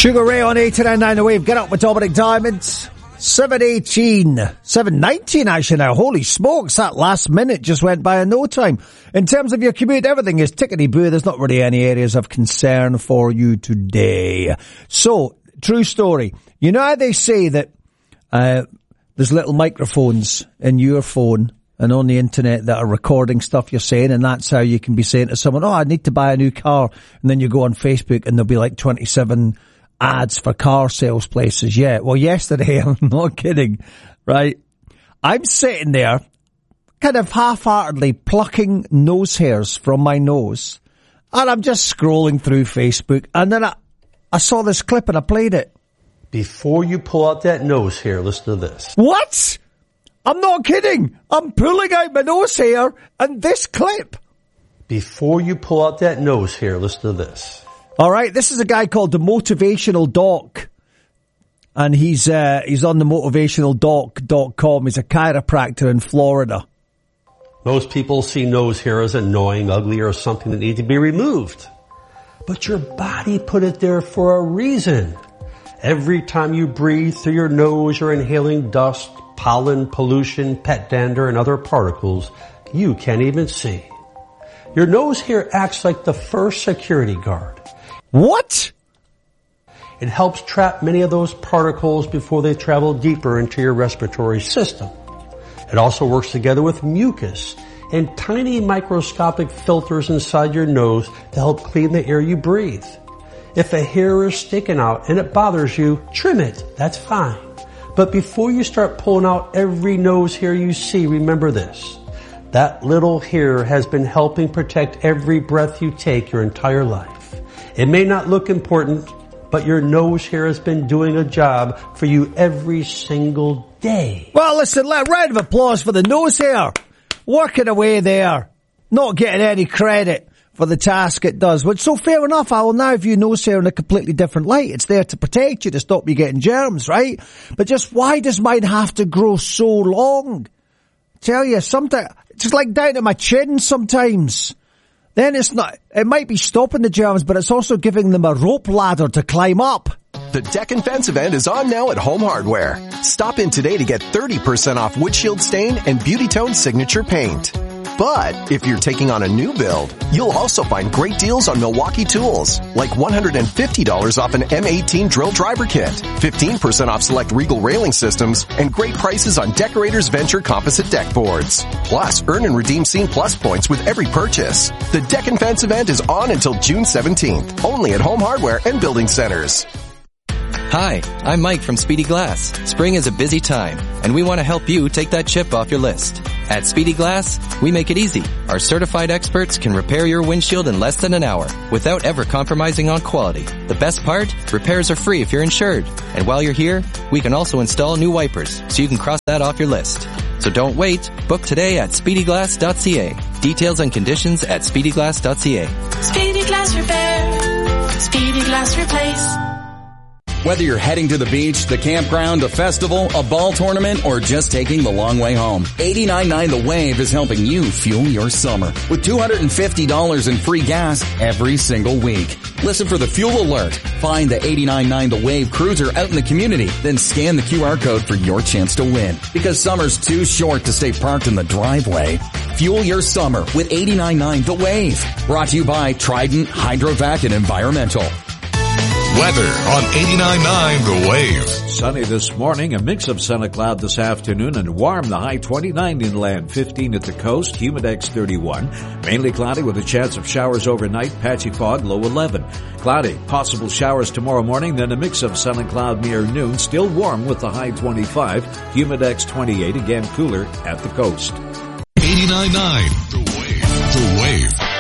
Sugar Ray on 89.9 The Wave. Get up with Dominic Diamond. 7:19 actually now. Holy smokes, that last minute just went by in no time. In terms of your commute, everything is tickety-boo. There's not really any areas of concern for you today. So, true story. You know how they say that there's little microphones in your phone and on the internet that are recording stuff you're saying, and that's how you can be saying to someone, oh, I need to buy a new car. And then you go on Facebook and there'll be like 27 ads for car sales places. Yeah, well, yesterday, I'm not kidding, right? I'm sitting there kind of half-heartedly plucking nose hairs from my nose, and I'm just scrolling through Facebook, and then I saw this clip and I played it. Before you pull out that nose hair, listen to this. What? I'm not kidding. I'm pulling out my nose hair and this clip. Before you pull out that nose hair, listen to this. All right, this is a guy called the Motivational Doc, and he's on the motivationaldoc.com. He's a chiropractor in Florida. Most people see nose hair as annoying, ugly, or something that needs to be removed. But your body put it there for a reason. Every time you breathe through your nose, you're inhaling dust, pollen, pollution, pet dander, and other particles you can't even see. Your nose hair acts like the first security guard. What? It helps trap many of those particles before they travel deeper into your respiratory system. It also works together with mucus and tiny microscopic filters inside your nose to help clean the air you breathe. If a hair is sticking out and it bothers you, trim it. That's fine. But before you start pulling out every nose hair you see, remember this. That little hair has been helping protect every breath you take your entire life. It may not look important, but your nose hair has been doing a job for you every single day. Well, listen, round of applause for the nose hair. Working away there. Not getting any credit for the task it does. Which, so fair enough, I will now view nose hair in a completely different light. It's there to protect you, to stop you getting germs, right? But just why does mine have to grow so long? Tell you, sometimes, it's like down to my chin sometimes. Then it might be stopping the germs, but it's also giving them a rope ladder to climb up. The Deck and Fence event is on now at Home Hardware. Stop in today to get 30% off windshield stain and Beauty Tone signature paint. But if you're taking on a new build, you'll also find great deals on Milwaukee tools, like $150 off an M18 drill driver kit, 15% off select Regal railing systems, and great prices on Decorators Venture composite deck boards. Plus, earn and redeem Scene Plus points with every purchase. The Deck and Fence event is on until June 17th, only at Home Hardware and Building Centers. Hi, I'm Mike from Speedy Glass. Spring is a busy time, and we want to help you take that chip off your list. At Speedy Glass, we make it easy. Our certified experts can repair your windshield in less than an hour without ever compromising on quality. The best part? Repairs are free if you're insured. And while you're here, we can also install new wipers so you can cross that off your list. So don't wait. Book today at speedyglass.ca. Details and conditions at speedyglass.ca. Speedy Glass Repair. Speedy Glass Replace. Whether you're heading to the beach, the campground, a festival, a ball tournament, or just taking the long way home, 89.9 The Wave is helping you fuel your summer with $250 in free gas every single week. Listen for the fuel alert. Find the 89.9 The Wave cruiser out in the community, then scan the QR code for your chance to win. Because summer's too short to stay parked in the driveway. Fuel your summer with 89.9 The Wave. Brought to you by Trident, Hydrovac, and Environmental. Weather on 89.9 The Wave. Sunny this morning, a mix of sun and cloud this afternoon, and warm, the high 29 inland, 15 at the coast, humidex 31. Mainly cloudy with a chance of showers overnight, patchy fog, low 11. Cloudy, possible showers tomorrow morning, then a mix of sun and cloud near noon, still warm with the high 25, humidex 28, again cooler at the coast. 89.9 The Wave. The Wave.